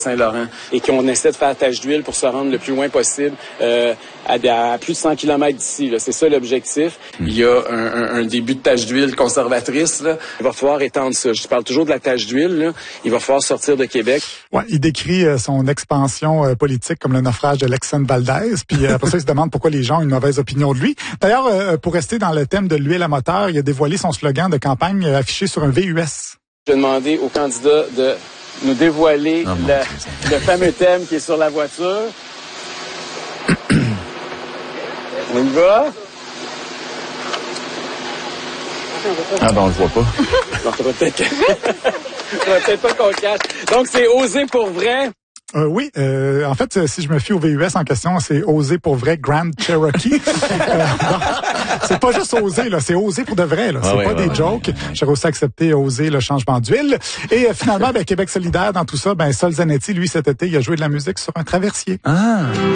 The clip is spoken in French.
Saint-Laurent et qu'on essaie de faire tache d'huile pour se rendre le plus loin possible à plus de 100 km d'ici. Là. C'est ça l'objectif. Il y a un début de tache d'huile conservatrice. Là. Il va falloir étendre ça. Je parle toujours de la tache d'huile. Là. Il va falloir sortir de Québec. Ouais, il décrit son expansion politique comme le naufrage de l'Exxon Valdez. Puis après ça, il se demande pourquoi les gens ont une mauvaise opinion de lui. D'ailleurs, pour rester dans le thème de l'huile à moteur, il a dévoilé son slogan de campagne affiché sur un VUS. Je vais demander aux candidats de nous dévoiler le fameux thème qui est sur la voiture. On y va? Ah ben on le voit pas. Non, ça va peut-être pas qu'on cache. Donc c'est oser pour vrai. Oui, en fait, si je me fie au VUS en question, c'est oser pour vrai Grand Cherokee. C'est pas juste oser, là, c'est oser pour de vrai. Là. C'est pas des jokes. J'aurais aussi accepté oser le changement d'huile. Et finalement, Québec solidaire dans tout ça, Sol Zanetti, lui, cet été, il a joué de la musique sur un traversier.